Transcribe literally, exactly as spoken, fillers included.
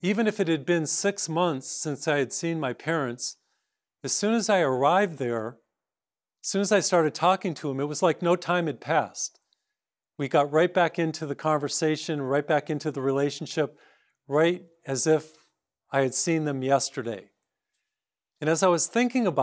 Even if it had been six months since I had seen my parents, as soon as I arrived there, as soon as I started talking to him, it was like no time had passed. We got right back into the conversation, right back into the relationship, right as if I had seen them yesterday. And as I was thinking about